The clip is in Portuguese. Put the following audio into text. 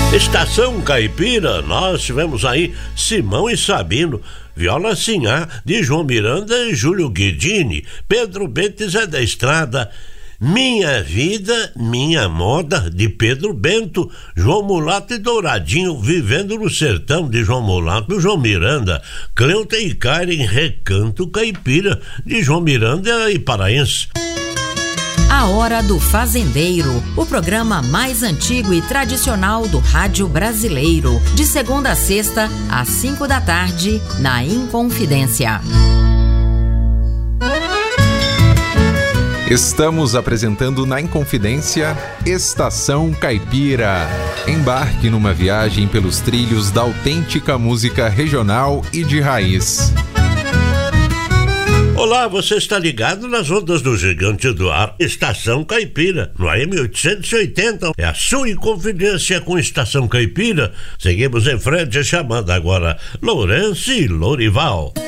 Estação Caipira, nós tivemos aí Simão e Sabino, Viola Sinhá, de João Miranda e Júlio Guidini, Pedro Bento Zé da Estrada, Minha Vida, Minha Moda, de Pedro Bento, João Mulato e Douradinho, Vivendo no Sertão, de João Mulato e João Miranda, Cleuta e Karen, Recanto Caipira, de João Miranda e Paraense. A Hora do Fazendeiro, o programa mais antigo e tradicional do rádio brasileiro, de segunda a sexta, às 5 da tarde, na Inconfidência. Estamos apresentando na Inconfidência Estação Caipira. Embarque numa viagem pelos trilhos da autêntica música regional e de raiz. Olá, você está ligado nas ondas do Gigante do Ar, Estação Caipira, no AM 880. É a sua Inconfidência com Estação Caipira. Seguimos em frente chamando agora Lourenço e Lourival.